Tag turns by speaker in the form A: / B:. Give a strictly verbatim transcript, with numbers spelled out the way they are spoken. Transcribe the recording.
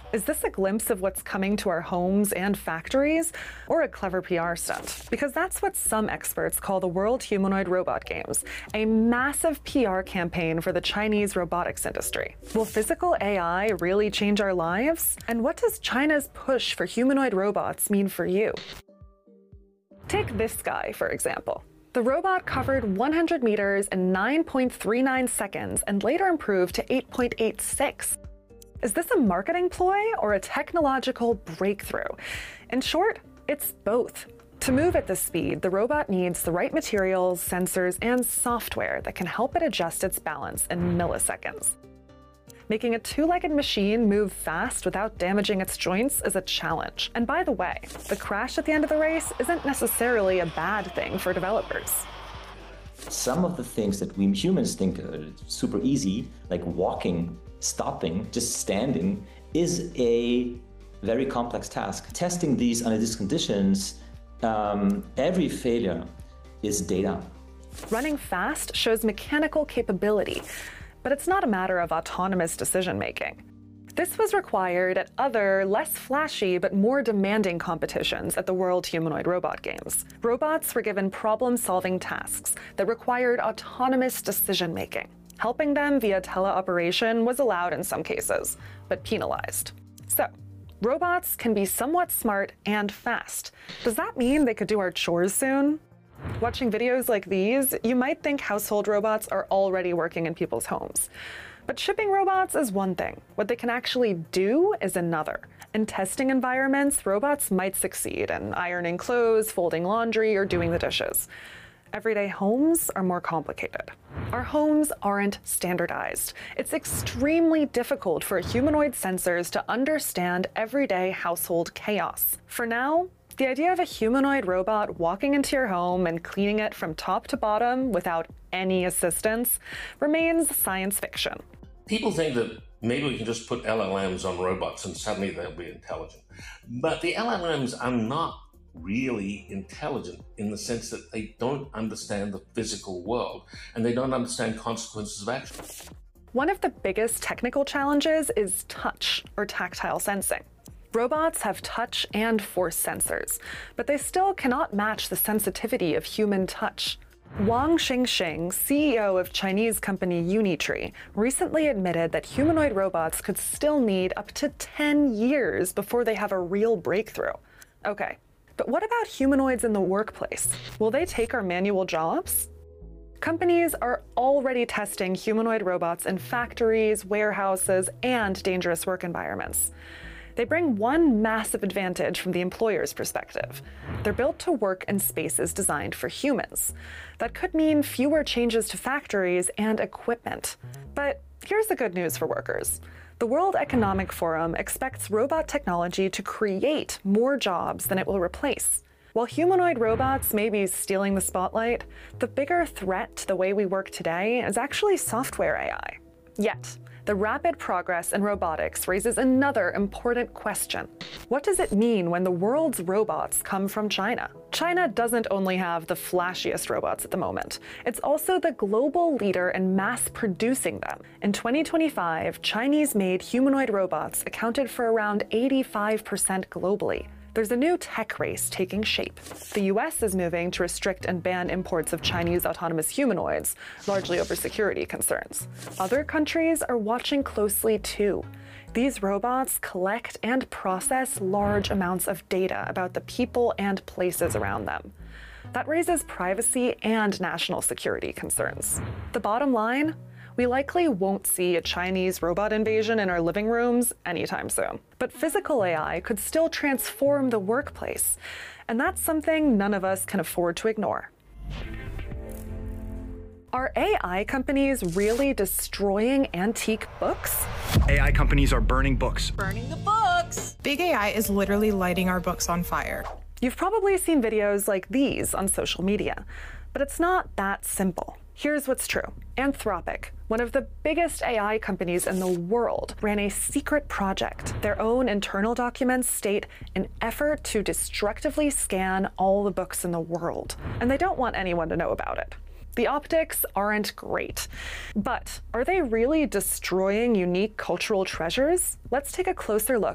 A: Is this a glimpse of what's coming to our homes and factories, or a clever P R stunt? Because that's what some experts call the World Humanoid Robot Games, a massive P R campaign for the Chinese robotics industry. Will physical A I really change our lives? And what does China's push for humanoid robots mean for you? Take this guy, for example. The robot covered one hundred meters in nine point three nine seconds and later improved to eight point eight six. Is this a marketing ploy or a technological breakthrough? In short, it's both. To move at this speed, the robot needs the right materials, sensors, and software that can help it adjust its balance in milliseconds. Making a two-legged machine move fast without damaging its joints is a challenge. And by the way, the crash at the end of the race isn't necessarily a bad thing for developers.
B: Some of the things that we humans think are super easy, like walking, stopping, just standing, is a very complex task. Testing these under these conditions, um, every failure is data.
A: Running fast shows mechanical capability, but it's not a matter of autonomous decision-making. This was required at other, less flashy but more demanding competitions at the World Humanoid Robot Games. Robots were given problem-solving tasks that required autonomous decision-making. Helping them via teleoperation was allowed in some cases, but penalized. So, robots can be somewhat smart and fast. Does that mean they could do our chores soon? Watching videos like these, you might think household robots are already working in people's homes. But shipping robots is one thing. What they can actually do is another. In testing environments, robots might succeed in ironing clothes, folding laundry, or doing the dishes. Everyday homes are more complicated. Our homes aren't standardized. It's extremely difficult for humanoid sensors to understand everyday household chaos. For now, the idea of a humanoid robot walking into your home and cleaning it from top to bottom without any assistance remains science fiction.
C: People think that maybe we can just put L L Ms on robots and suddenly they'll be intelligent. But the L L Ms are not really intelligent in the sense that they don't understand the physical world and they don't understand consequences of action.
A: One of the biggest technical challenges is touch, or tactile sensing. Robots have touch and force sensors, but they still cannot match the sensitivity of human touch. Wang Xingxing, C E O of Chinese company Unitree, recently admitted that humanoid robots could still need up to ten years before they have a real breakthrough. Okay. But what about humanoids in the workplace? Will they take our manual jobs? Companies are already testing humanoid robots in factories, warehouses, and dangerous work environments. They bring one massive advantage from the employer's perspective. They're built to work in spaces designed for humans. That could mean fewer changes to factories and equipment. But here's the good news for workers. The World Economic Forum expects robot technology to create more jobs than it will replace. While humanoid robots may be stealing the spotlight, the bigger threat to the way we work today is actually software A I. Yet, the rapid progress in robotics raises another important question. What does it mean when the world's robots come from China? China doesn't only have the flashiest robots at the moment, it's also the global leader in mass producing them. In twenty twenty-five, Chinese-made humanoid robots accounted for around eighty-five percent globally. There's a new tech race taking shape. The U S is moving to restrict and ban imports of Chinese autonomous humanoids, largely over security concerns. Other countries are watching closely too. These robots collect and process large amounts of data about the people and places around them. That raises privacy and national security concerns. The bottom line? We likely won't see a Chinese robot invasion in our living rooms anytime soon. But physical A I could still transform the workplace, and that's something none of us can afford to ignore. Are A I companies really destroying antique books?
D: A I companies are burning books.
E: Burning the books!
F: Big A I is literally lighting our books on fire.
A: You've probably seen videos like these on social media, but it's not that simple. Here's what's true. Anthropic, one of the biggest A I companies in the world, ran a secret project. Their own internal documents state an effort to destructively scan all the books in the world, and they don't want anyone to know about it. The optics aren't great, but are they really destroying unique cultural treasures? Let's take a closer look